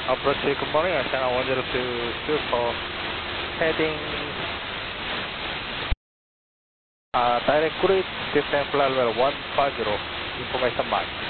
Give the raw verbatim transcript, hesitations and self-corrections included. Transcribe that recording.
Approach, good morning, Channel one zero two, two four, heading uh, direct route, descent flight level one five zero, information mark.